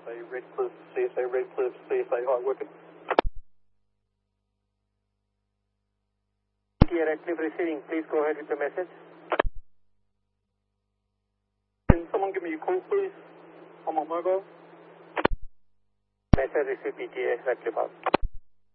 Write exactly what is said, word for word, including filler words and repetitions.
A Redcliffe, C S A Redcliffe, C S A high working. Here, Redcliffe receiving, please go ahead with the message. Can someone give me a call, please? On my mobile. Message received, P T A, Redcliffe House.